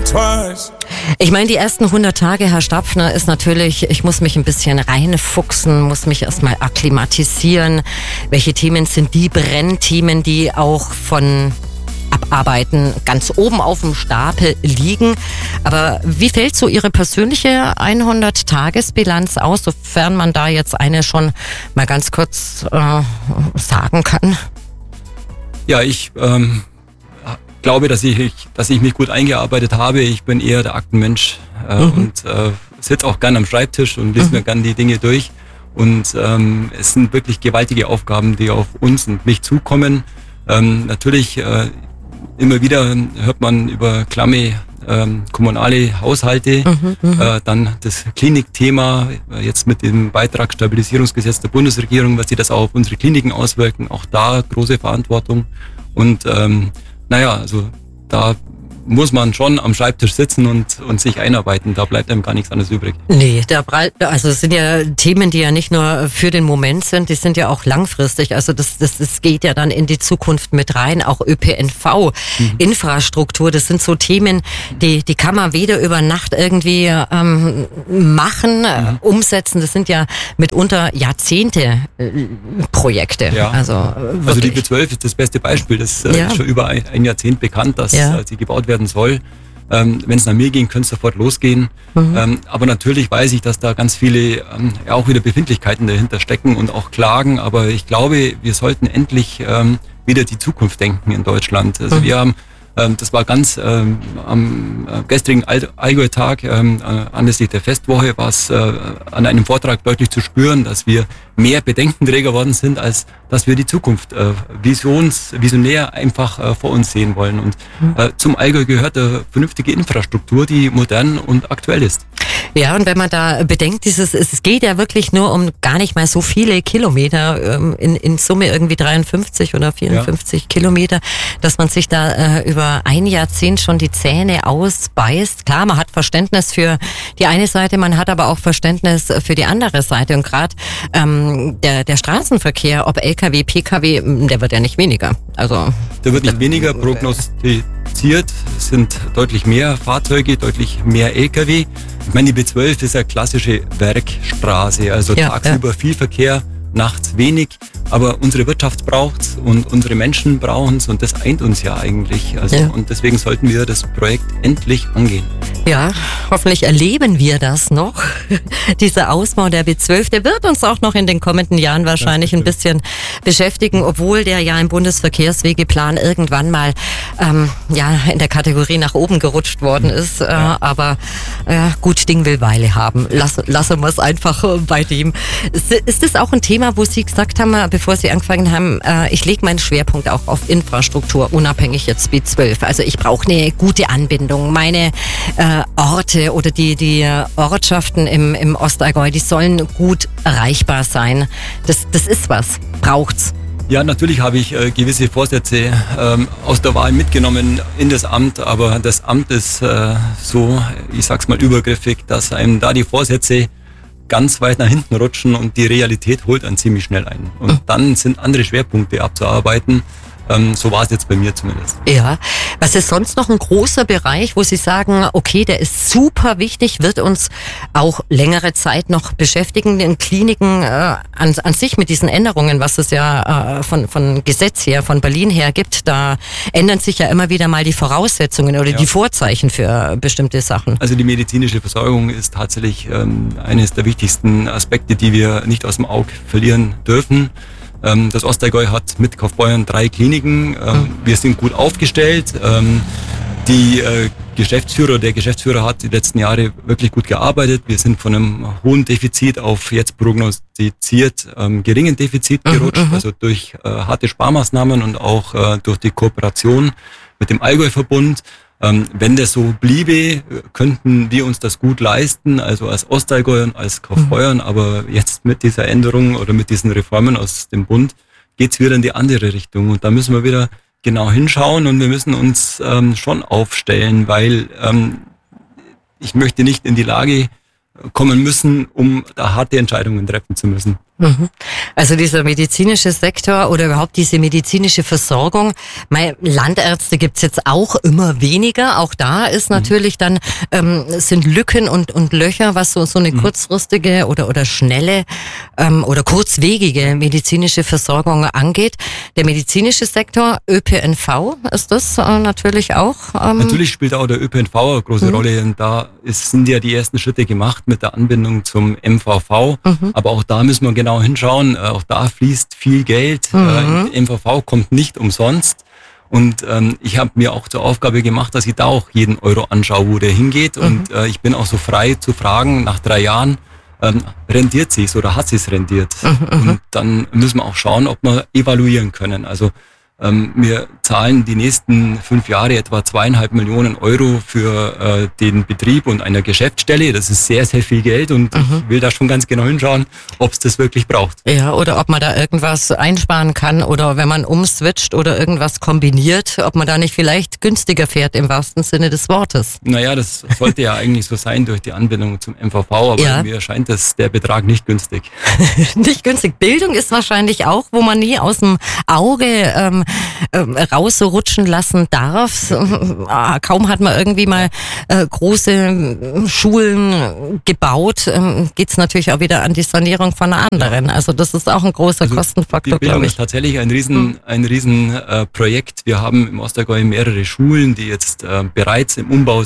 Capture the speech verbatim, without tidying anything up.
twice. Ich meine, die ersten hundert Tage, Herr Stapfner, ist natürlich, ich muss mich ein bisschen reinfuchsen, muss mich erstmal akklimatisieren. Welche Themen sind die Brennthemen, die auch von Abarbeiten ganz oben auf dem Stapel liegen? Aber wie fällt so Ihre persönliche hundert-Tages-Bilanz aus, sofern man da jetzt eine schon mal ganz kurz äh, sagen kann? Ja, ich ähm, glaube, dass ich, dass ich mich gut eingearbeitet habe. Ich bin eher der Aktenmensch äh, mhm. und äh, sitze auch gern am Schreibtisch und lese mhm. mir gern die Dinge durch. Und ähm, es sind wirklich gewaltige Aufgaben, die auf uns und mich zukommen. Ähm, natürlich äh, immer wieder hört man über klamme ähm, kommunale Haushalte, mhm, äh, dann das Klinikthema, äh, jetzt mit dem Beitragsstabilisierungsgesetz der Bundesregierung, was sich das auch auf unsere Kliniken auswirken, auch da große Verantwortung. Und ähm, naja, also da muss man schon am Schreibtisch sitzen und, und sich einarbeiten. Da bleibt einem gar nichts anderes übrig. Nee, da bleibt, also es sind ja Themen, die ja nicht nur für den Moment sind, die sind ja auch langfristig. Also das, das, das geht ja dann in die Zukunft mit rein. Auch Ö P N V, mhm. Infrastruktur, das sind so Themen, die, die kann man weder über Nacht irgendwie ähm, machen, mhm. umsetzen. Das sind ja mitunter Jahrzehnte äh, Projekte. Ja. Also, also die B zwölf ist das beste Beispiel. Das äh, ja. ist schon über ein, ein Jahrzehnt bekannt, dass ja. äh, sie gebaut werden soll. Ähm, wenn es nach mir ging, könnte es sofort losgehen. Mhm. Ähm, aber natürlich weiß ich, dass da ganz viele ähm, ja auch wieder Befindlichkeiten dahinter stecken und auch Klagen. Aber ich glaube, wir sollten endlich ähm, wieder die Zukunft denken in Deutschland. Also mhm. wir haben, ähm, das war ganz ähm, am äh, gestrigen Allgäu-Tag ähm, äh, anlässlich der Festwoche, war es äh, an einem Vortrag deutlich zu spüren, dass wir mehr Bedenkenträger worden sind, als dass wir die Zukunft äh, visions, visionär einfach äh, vor uns sehen wollen. Und äh, zum Allgäu gehört eine vernünftige Infrastruktur, die modern und aktuell ist. Ja, und wenn man da bedenkt, dieses, es geht ja wirklich nur um gar nicht mal so viele Kilometer, ähm, in, in Summe irgendwie dreiundfünfzig oder vierundfünfzig ja. Kilometer, dass man sich da äh, über ein Jahrzehnt schon die Zähne ausbeißt. Klar, man hat Verständnis für die eine Seite, man hat aber auch Verständnis für die andere Seite. Und gerade ähm, der, der Straßenverkehr, ob L K W, P K W, der wird ja nicht weniger. Also der wird nicht weniger prognostiziert. Es sind deutlich mehr Fahrzeuge, deutlich mehr L K W. Ich meine, die B zwölf ist eine klassische Werkstraße, also ja, tagsüber ja. viel Verkehr, nachts wenig. Aber unsere Wirtschaft braucht's und unsere Menschen brauchen's und das eint uns ja eigentlich. Also ja. und deswegen sollten wir das Projekt endlich angehen. Ja, hoffentlich erleben wir das noch. Dieser Ausbau der B zwölf, der wird uns auch noch in den kommenden Jahren wahrscheinlich ein bisschen beschäftigen, obwohl der ja im Bundesverkehrswegeplan irgendwann mal ähm, ja in der Kategorie nach oben gerutscht worden ist. Äh, ja. Aber äh, gut, Ding will Weile haben. Lass, lassen wir es einfach bei dem. Ist, ist das auch ein Thema, wo Sie gesagt haben, bevor Sie angefangen haben, äh, ich lege meinen Schwerpunkt auch auf Infrastruktur, unabhängig jetzt B zwölf. Also ich brauche eine gute Anbindung. Meine äh, Orte oder die, die Ortschaften im, im Ostallgäu, die sollen gut erreichbar sein. Das, das ist was. Braucht's. Ja, natürlich habe ich äh, gewisse Vorsätze ähm, aus der Wahl mitgenommen in das Amt, aber das Amt ist äh, so, ich sag's mal übergriffig, dass einem da die Vorsätze ganz weit nach hinten rutschen und die Realität holt einen ziemlich schnell ein. Und dann sind andere Schwerpunkte abzuarbeiten. Ähm, so war es jetzt bei mir zumindest. Ja, was ist sonst noch ein großer Bereich, wo Sie sagen, okay, der ist super wichtig, wird uns auch längere Zeit noch beschäftigen, in Kliniken äh, an, an sich mit diesen Änderungen, was es ja äh, von, von Gesetz her, von Berlin her gibt, da ändern sich ja immer wieder mal die Voraussetzungen oder ja. die Vorzeichen für bestimmte Sachen. Also die medizinische Versorgung ist tatsächlich ähm, eines der wichtigsten Aspekte, die wir nicht aus dem Auge verlieren dürfen. Das Ostallgäu hat mit Kaufbeuern drei Kliniken. Wir sind gut aufgestellt. Die Geschäftsführer, der Geschäftsführer hat die letzten Jahre wirklich gut gearbeitet. Wir sind von einem hohen Defizit auf jetzt prognostiziert geringen Defizit gerutscht, also durch harte Sparmaßnahmen und auch durch die Kooperation mit dem Allgäu-Verbund. Ähm, wenn das so bliebe, könnten wir uns das gut leisten, also als Ostallgäu und als Kaufbeuern, mhm. aber jetzt mit dieser Änderung oder mit diesen Reformen aus dem Bund geht's wieder in die andere Richtung und da müssen wir wieder genau hinschauen und wir müssen uns ähm, schon aufstellen, weil ähm, ich möchte nicht in die Lage kommen müssen, um da harte Entscheidungen treffen zu müssen. Also dieser medizinische Sektor oder überhaupt diese medizinische Versorgung, meine, Landärzte gibt's jetzt auch immer weniger. Auch da ist natürlich dann ähm, sind Lücken und und Löcher, was so so eine kurzfristige oder oder schnelle ähm, oder kurzwegige medizinische Versorgung angeht. Der medizinische Sektor, Ö P N V, ist das äh, natürlich auch. Ähm Natürlich spielt auch der Ö P N V eine große mhm. Rolle. Und da ist, sind ja die ersten Schritte gemacht mit der Anbindung zum M V V. Mhm. Aber auch da müssen wir genau hinschauen, auch da fließt viel Geld, mhm. äh, M V V kommt nicht umsonst und ähm, ich habe mir auch zur Aufgabe gemacht, dass ich da auch jeden Euro anschaue, wo der hingeht mhm. und äh, ich bin auch so frei zu fragen, nach drei Jahren, ähm, rendiert sich's oder hat sich's rendiert? Mhm. Und dann müssen wir auch schauen, ob wir evaluieren können. Also Ähm, wir zahlen die nächsten fünf Jahre etwa zweieinhalb Millionen Euro für äh, den Betrieb und eine Geschäftsstelle. Das ist sehr, sehr viel Geld und mhm. ich will da schon ganz genau hinschauen, ob es das wirklich braucht. Ja, oder ob man da irgendwas einsparen kann oder wenn man umswitcht oder irgendwas kombiniert, ob man da nicht vielleicht günstiger fährt im wahrsten Sinne des Wortes. Naja, das sollte ja eigentlich so sein durch die Anbindung zum M V V, aber ja. mir erscheint das der Betrag nicht günstig. Nicht günstig. Bildung ist wahrscheinlich auch, wo man nie aus dem Auge ähm, rausrutschen lassen darf. Kaum hat man irgendwie mal äh, große Schulen gebaut, ähm, geht's natürlich auch wieder an die Sanierung von anderen. Also das ist auch ein großer also Kostenfaktor, glaube ich. Ist tatsächlich ein riesen, ein riesen äh, Projekt. Wir haben im Ostergäu mehrere Schulen, die jetzt äh, bereits im Umbau